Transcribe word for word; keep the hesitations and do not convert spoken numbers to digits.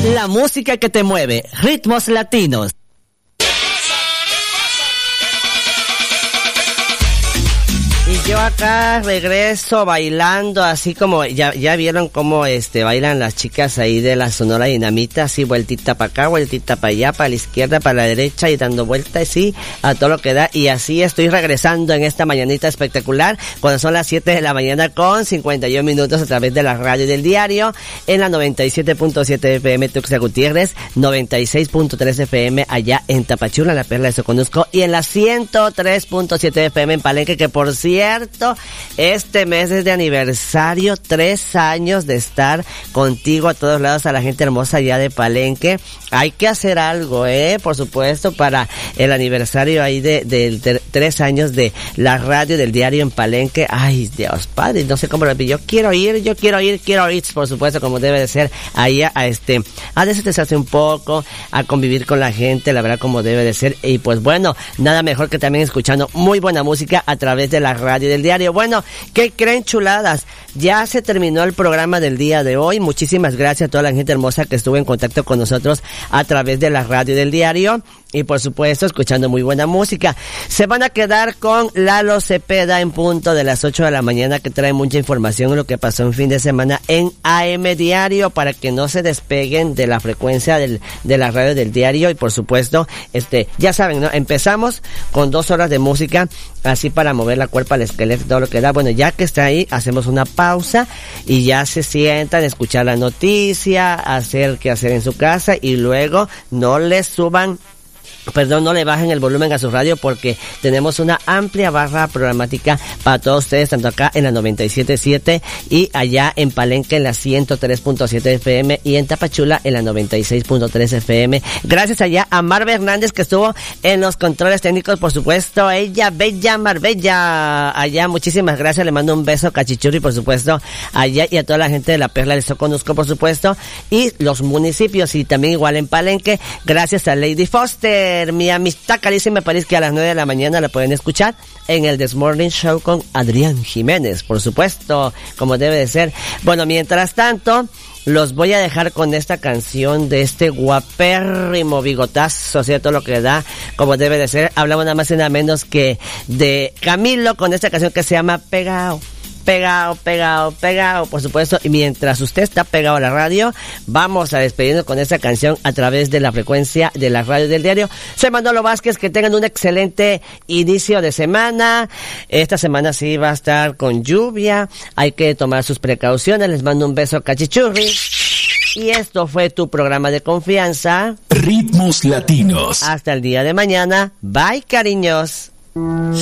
La música que te mueve, ritmos latinos. Y yo acá regreso bailando así como, ya, ya vieron cómo este bailan las chicas ahí de la Sonora Dinamita, así vueltita para acá, vueltita para allá, para la izquierda, para la derecha y dando vueltas, sí, a todo lo que da. Y así estoy regresando en esta mañanita espectacular, cuando son las siete de la mañana con cincuenta y un minutos a través de la radio del diario, en la noventa y siete punto siete F M Tuxtla Gutiérrez, noventa y seis punto tres F M allá en Tapachula, la perla de Soconusco, y en la ciento tres punto siete F M en Palenque, que por cierto, Cierto, este mes es de aniversario, tres años de estar contigo a todos lados, a la gente hermosa allá de Palenque. Hay que hacer algo, eh, por supuesto, para el aniversario ahí de, de, de tres años de la radio del diario en Palenque. Ay, Dios Padre, no sé cómo lo vi. Yo quiero ir, yo quiero ir, quiero ir, por supuesto, como debe de ser, ahí a, a este, a desestresarse un poco, a convivir con la gente, la verdad, como debe de ser. Y pues bueno, nada mejor que también escuchando muy buena música a través de la radio del diario. Bueno, ¿qué creen, chuladas? Ya se terminó el programa del día de hoy. Muchísimas gracias a toda la gente hermosa que estuvo en contacto con nosotros a través de la radio del diario y por supuesto escuchando muy buena música. Se van a quedar con Lalo Cepeda en punto de las ocho de la mañana, que trae mucha información de lo que pasó en fin de semana en A M Diario, para que no se despeguen de la frecuencia del, de la radio del diario. Y por supuesto, este, ya saben, ¿no? Empezamos con dos horas de música, así para mover la cuerpa, el esqueleto, todo lo que da. Bueno, ya que está ahí, hacemos una pausa y ya se sientan a escuchar la noticia, hacer qué hacer en su casa, y luego no les suban Perdón, no le bajen el volumen a su radio, porque tenemos una amplia barra programática para todos ustedes, tanto acá en la noventa y siete punto siete y allá en Palenque en la ciento tres punto siete F M y en Tapachula en la noventa y seis punto tres F M. Gracias allá a Marve Hernández, que estuvo en los controles técnicos, por supuesto. Ella, bella Marbella, allá, muchísimas gracias. Le mando un beso cachichurri, por supuesto, allá, y a toda la gente de la Perla de Soconusco, por supuesto, y los municipios, y también igual en Palenque. Gracias a Lady Foster, mi amistad carísima. Me parece que a las nueve de la mañana la pueden escuchar en el This Morning Show con Adrián Jiménez, por supuesto, como debe de ser. Bueno, mientras tanto, los voy a dejar con esta canción de este guapérrimo bigotazo, ¿cierto? Lo que da, como debe de ser. Hablamos nada más y nada menos que de Camilo, con esta canción que se llama Pegao. Pegado, pegado, pegado, por supuesto. Y mientras usted está pegado a la radio, vamos a despedirnos con esta canción a través de la frecuencia de la radio del diario. Soy Manolo Vázquez, que tengan un excelente inicio de semana. Esta semana sí va a estar con lluvia, hay que tomar sus precauciones. Les mando un beso cachichurri. Y esto fue tu programa de confianza, Ritmos Latinos. Hasta el día de mañana. Bye, cariños.